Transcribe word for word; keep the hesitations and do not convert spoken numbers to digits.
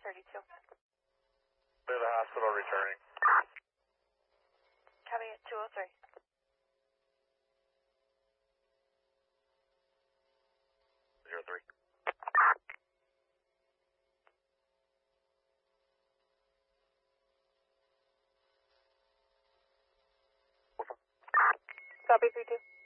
thirty-two. To the hospital returning. Copy at two oh three. Zero three. Copy three two.